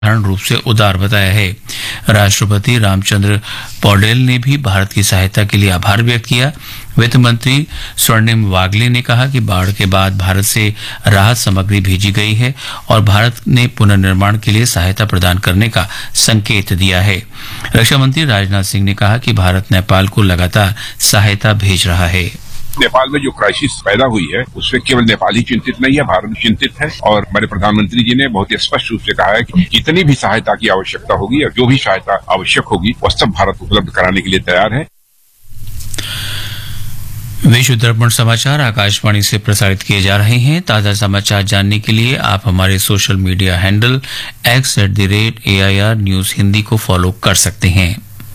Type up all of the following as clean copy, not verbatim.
साधारण रूप से उदार बताया है। राष्ट्रपति रामचंद्र पौडेल ने भी भारत की सहायता के लिए आभार व्यक्त किया। वित्त मंत्री स्वर्णिम वागले ने कहा कि बाढ़ के बाद भारत से राहत सामग्री भेजी गई है और भारत ने पुनर्निर्माण के लिए सहायता प्रदान करने का संकेत दिया है। रक्षा मंत्री राजनाथ सिंह ने कहा कि भारत नेपाल को लगातार सहायता भेज रहा है। नेपाल में जो क्राइसिस पैदा हुई है उससे केवल नेपाल ही चिंतित नहीं है, भारत चिंतित है। और हमारे प्रधानमंत्री जी ने बहुत ही स्पष्ट रूप से कहा है कि जितनी भी सहायता की आवश्यकता होगी और जो भी सहायता आवश्यक होगी वह सब भारत उपलब्ध कराने के लिए तैयार है। विश्व दर्पण समाचार आकाशवाणी से प्रसारित किए जा रहे हैं। ताजा समाचार जानने के लिए आप हमारे social media handle x@AIR news Hindi को फॉलो कर सकते हैं।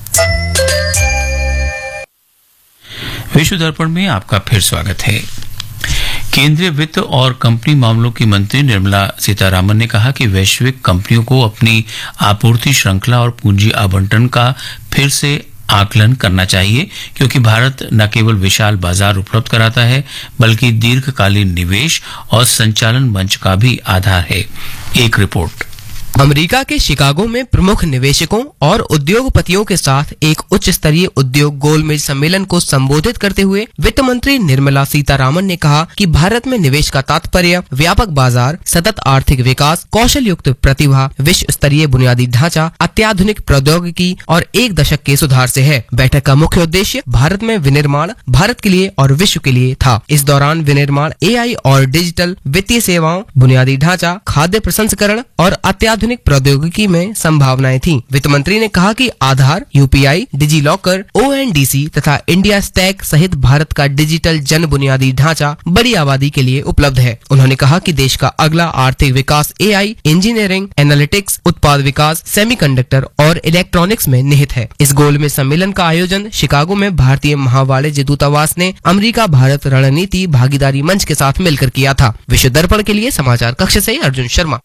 विश्व दर्पण में आपका फिर स्वागत है। केंद्रीय वित्त और कंपनी मामलों की मंत्री निर्मला सीतारामन ने कहा कि वैश्विक कंपनियों को अपनी आपूर्ति श्रृंखला और पूंजी आवंटन का फिर से आकलन करना चाहिए, क्योंकि भारत न केवल विशाल बाजार उपलब्ध कराता है बल्कि दीर्घकालीन निवेश और संचालन मंच का भी आधार है। एक रिपोर्ट। अमेरिका के शिकागो में प्रमुख निवेशकों और उद्योगपतियों के साथ एक उच्च स्तरीय उद्योग गोलमेज सम्मेलन को संबोधित करते हुए वित्त मंत्री निर्मला सीतारामन ने कहा कि भारत में निवेश का तात्पर्य व्यापक बाजार, सतत आर्थिक विकास, कौशल युक्त प्रतिभा, विश्व स्तरीय बुनियादी ढांचा, अत्याधुनिक प्रौद्योगिकी और एक दशक के सुधार से है। बैठक का मुख्य उद्देश्य भारत में विनिर्माण भारत के लिए और विश्व के लिए था। इस दौरान विनिर्माण, AI और डिजिटल, वित्तीय सेवाओं, बुनियादी ढांचा, खाद्य प्रसंस्करण और अत्याधुनिक प्रौद्योगिकी में संभावनाएं थीं। वित्त मंत्री ने कहा कि आधार, UPI, डिजी लॉकर, ONDC तथा इंडिया स्टैक सहित भारत का डिजिटल जन बुनियादी ढांचा बड़ी आबादी के लिए उपलब्ध है। उन्होंने कहा कि देश का अगला आर्थिक विकास AI, इंजीनियरिंग, एनालिटिक्स, उत्पाद विकास, सेमीकंडक्टर और इलेक्ट्रॉनिक्स में निहित है। इस गोलमेज सम्मेलन का आयोजन शिकागो में भारतीय महावाणिज्य दूतावास ने अमेरिका भारत रणनीति भागीदारी मंच के साथ मिलकर किया था। विश्व दर्पण के लिए समाचार कक्ष से अर्जुन शर्मा।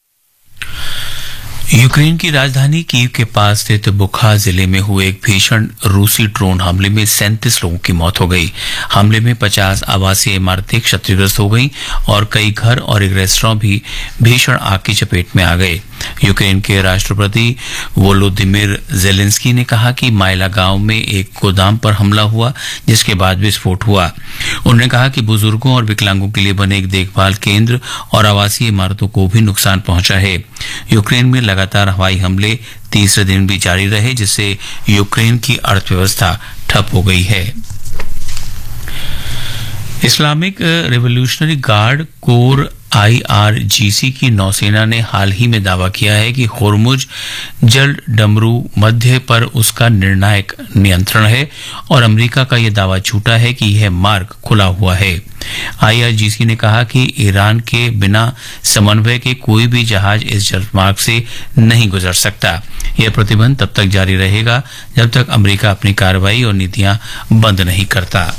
यूक्रेन की राजधानी कीव के पास स्थित बुखा जिले में हुए एक भीषण रूसी ड्रोन हमले में 37 लोगों की मौत हो गई। हमले में 50 आवासीय इमारतें क्षतिग्रस्त हो गईं और कई घर और एक रेस्टोरेंट भी भीषण आग की चपेट में आ गए। यूक्रेन के राष्ट्रपति वोलोदिमिर जेलेंस्की ने कहा कि माइला गांव में एक गोदाम पर हमला हुआ, जिसके बाद विस्फोट हुआ। उन्होंने कहा कि बुजुर्गों और विकलांगों के लिए बने एक देखभाल केंद्र और आवासीय इमारतों को भी नुकसान पहुंचा है। यूक्रेन में लगातार हवाई हमले तीसरे दिन भी जारी रहे, जिससे यूक्रेन की अर्थव्यवस्था ठप हो गई है। Islamic revolutionary guard core IRGC की नौसेना ने हाल ही में दावा किया है कि होर्मुज जल डमरू मध्य पर उसका निर्णायक नियंत्रण है और अमेरिका का यह दावा झूठा है कि यह मार्ग खुला हुआ है। IRGC ने कहा कि ईरान के बिना समन्वय के कोई भी जहाज इस जलमार्ग से नहीं गुजर सकता। यह प्रतिबंध तब तक जारी रहेगा जब तक अमेरिका अपनी कार्रवाई और नीतियां बंद नहीं करता।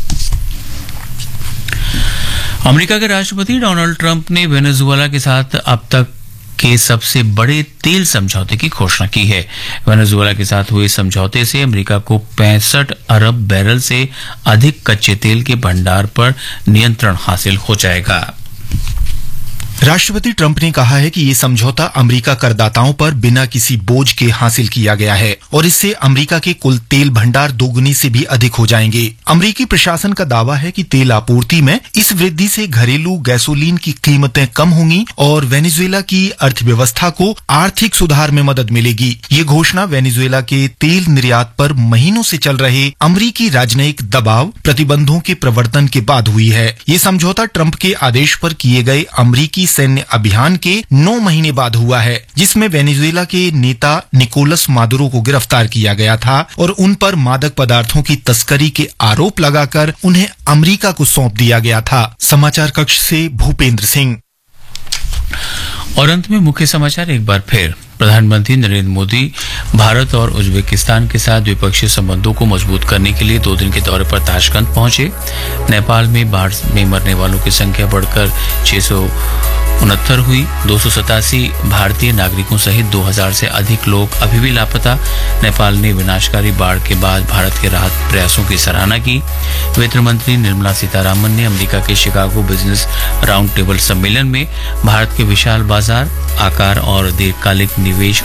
अमेरिका के राष्ट्रपति डोनाल्ड ट्रंप ने वेनेजुएला के साथ अब तक के सबसे बड़े तेल समझौते की घोषणा की है। वेनेजुएला के साथ हुए समझौते से अमेरिका को 65 अरब बैरल से अधिक कच्चे तेल के भंडार पर नियंत्रण हासिल हो जाएगा। राष्ट्रपति ट्रंप ने कहा है कि ये समझौता अमेरिका करदाताओं पर बिना किसी बोझ के हासिल किया गया है और इससे अमेरिका के कुल तेल भंडार दोगुनी से भी अधिक हो जाएंगे। अमेरिकी प्रशासन का दावा है कि तेल आपूर्ति में इस वृद्धि से घरेलू गैसोलीन की कीमतें कम होंगी और वेनेजुएला की अर्थव्यवस्था को आर्थिक सुधार में मदद मिलेगी। ये घोषणा वेनेजुएला के तेल निर्यात पर महीनों से चल रहे अमेरिकी राजनयिक दबाव प्रतिबंधों के प्रवर्तन के बाद हुई है। ये समझौता ट्रंप के आदेश पर किए गए अमेरिकी सैन्य अभियान के 9 महीने बाद हुआ है, जिसमें वेनेजुएला के नेता निकोलस मादुरो को गिरफ्तार किया गया था और उन पर मादक पदार्थों की तस्करी के आरोप लगाकर उन्हें अमेरिका को सौंप दिया गया था। समाचार कक्ष से भूपेंद्र सिंह। और अंत में मुख्य समाचार एक बार फिर। प्रधानमंत्री नरेंद्र मोदी भारत और उज्बेकिस्तान के साथ द्विपक्षीय संबंधों को मजबूत करने के लिए 2 दिन के दौरे पर ताशकंद पहुंचे। नेपाल में बाढ़ में मरने वालों की संख्या बढ़कर 669 हुई। 287 भारतीय नागरिकों सहित 2000 से अधिक लोग अभी भी लापता। नेपाल ने विनाशकारी बाढ़ के बाद भारत के राहत प्रयासों की सराहना की। वित्त मंत्री निर्मला सीतारामन ने अमेरिका के शिकागो बिजनेस राउंड टेबल सम्मेलन में भारत के विशाल बाजार, आकार और दीर्घकालिक निवेश